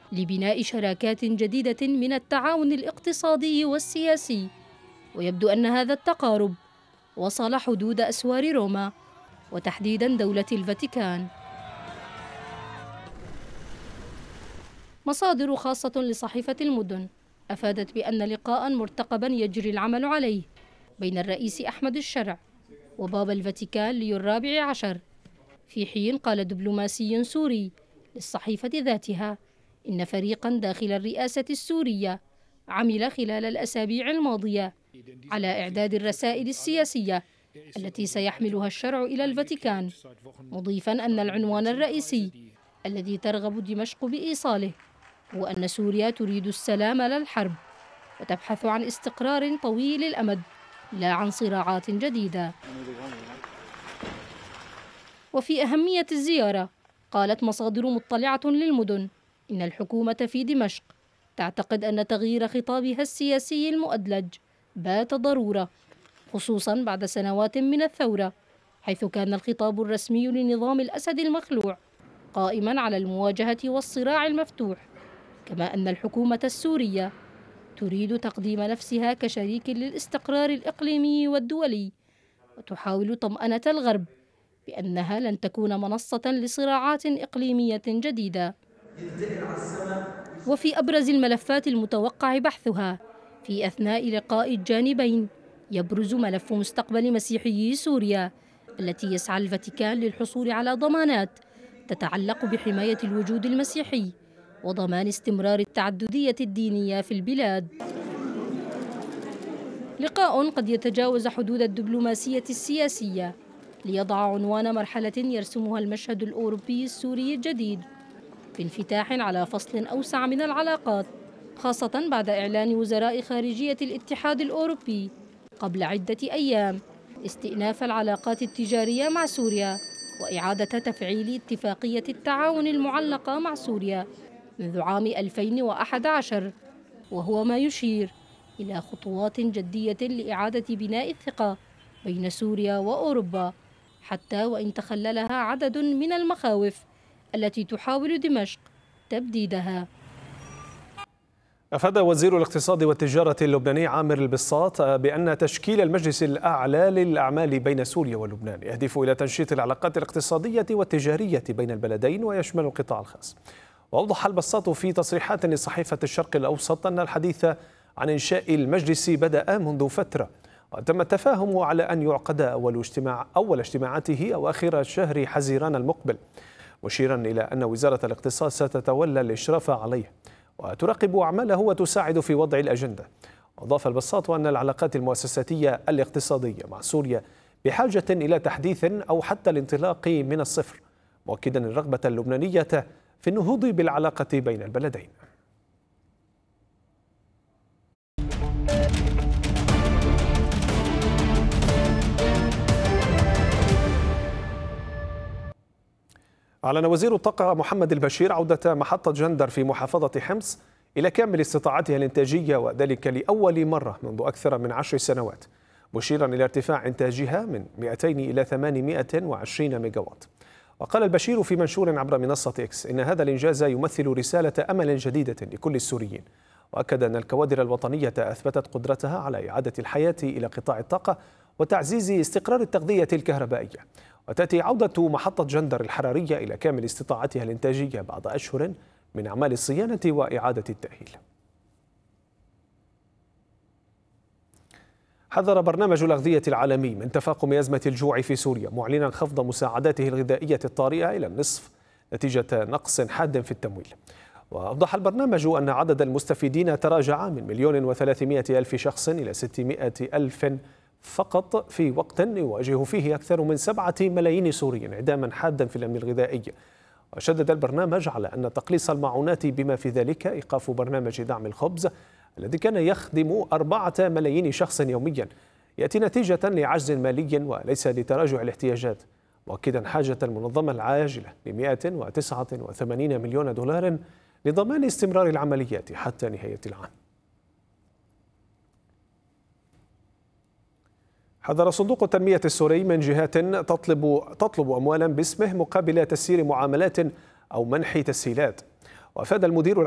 لبناء شراكات جديدة من التعاون الاقتصادي والسياسي. ويبدو أن هذا التقارب وصل حدود أسوار روما، وتحديداً دولة الفاتيكان. مصادر خاصة لصحيفة المدن أفادت بأن لقاءً مرتقباً يجري العمل عليه بين الرئيس أحمد الشرع وبابا الفاتيكان ليو الرابع عشر، في حين قال دبلوماسي سوري للصحيفة ذاتها إن فريقاً داخل الرئاسة السورية عمل خلال الأسابيع الماضية على إعداد الرسائل السياسية التي سيحملها الشرع إلى الفاتيكان، مضيفاً أن العنوان الرئيسي الذي ترغب دمشق بإيصاله هو أن سوريا تريد السلام لا الحرب، وتبحث عن استقرار طويل الأمد لا عن صراعات جديدة. وفي أهمية الزيارة، قالت مصادر مطلعة للمدن إن الحكومة في دمشق تعتقد أن تغيير خطابها السياسي المؤدلج بات ضرورة، خصوصاً بعد سنوات من الثورة، حيث كان الخطاب الرسمي لنظام الأسد المخلوع قائماً على المواجهة والصراع المفتوح، كما أن الحكومة السورية تريد تقديم نفسها كشريك للاستقرار الإقليمي والدولي، وتحاول طمأنة الغرب بأنها لن تكون منصة لصراعات إقليمية جديدة. وفي أبرز الملفات المتوقع بحثها في أثناء لقاء الجانبين يبرز ملف مستقبل مسيحيي سوريا، التي يسعى الفاتيكان للحصول على ضمانات تتعلق بحماية الوجود المسيحي وضمان استمرار التعددية الدينية في البلاد. لقاء قد يتجاوز حدود الدبلوماسية السياسية ليضع عنوان مرحلة يرسمها المشهد الأوروبي السوري الجديد في انفتاح على فصل أوسع من العلاقات، خاصة بعد إعلان وزراء خارجية الاتحاد الأوروبي قبل عدة أيام استئناف العلاقات التجارية مع سوريا وإعادة تفعيل اتفاقية التعاون المعلقة مع سوريا منذ عام 2011، وهو ما يشير إلى خطوات جدية لإعادة بناء الثقة بين سوريا وأوروبا، حتى وإن تخللها عدد من المخاوف التي تحاول دمشق تبديدها. أفاد وزير الاقتصاد والتجارة اللبناني عامر البساط بأن تشكيل المجلس الأعلى للأعمال بين سوريا ولبنان يهدف إلى تنشيط العلاقات الاقتصادية والتجارية بين البلدين ويشمل القطاع الخاص. وأوضح البساط في تصريحات لصحيفة الشرق الأوسط أن الحديث عن إنشاء المجلس بدأ منذ فترة، وتم التفاهم على أن يعقد أول اجتماعاته أواخر شهر حزيران المقبل، مشيرا إلى أن وزارة الاقتصاد ستتولى الإشراف عليه وتراقب أعماله وتساعد في وضع الأجندة. وأضاف البساط أن العلاقات المؤسساتية الاقتصادية مع سوريا بحاجة إلى تحديث أو حتى الانطلاق من الصفر، مؤكدا الرغبة اللبنانية في النهوض بالعلاقة بين البلدين. أعلن وزير الطاقة محمد البشير عودة محطة جندر في محافظة حمص إلى كامل استطاعتها الإنتاجية، وذلك لأول مرة منذ أكثر من 10 سنوات، مشيرا إلى ارتفاع إنتاجها من 200 إلى 820 ميجاوات. وقال البشير في منشور عبر منصة إكس إن هذا الإنجاز يمثل رسالة أمل جديدة لكل السوريين، وأكد أن الكوادر الوطنية أثبتت قدرتها على إعادة الحياة إلى قطاع الطاقة وتعزيز استقرار التغذية الكهربائية. وتأتي عودة محطة جندر الحرارية إلى كامل استطاعتها الإنتاجية بعد أشهر من أعمال الصيانة وإعادة التأهيل. حذر برنامج الأغذية العالمي من تفاقم أزمة الجوع في سوريا، معلنا خفض مساعداته الغذائية الطارئة إلى النصف نتيجة نقص حاد في التمويل. وأوضح البرنامج أن عدد المستفيدين تراجع من 1,300,000 شخص إلى 600,000 فقط في وقت يواجه فيه أكثر من 7 ملايين سوري انعداما حادا في الأمن الغذائي. وشدد البرنامج على أن تقليص المعونات بما في ذلك إيقاف برنامج دعم الخبز الذي كان يخدم 4 ملايين شخص يوميا يأتي نتيجة لعجز مالي وليس لتراجع الاحتياجات، مؤكدا حاجة المنظمة العاجلة ل 189 مليون دولار لضمان استمرار العمليات حتى نهاية العام. حذر صندوق التنمية السوري من جهات تطلب أموالا باسمه مقابل تسيير معاملات أو منح تسهيلات. وأفاد المدير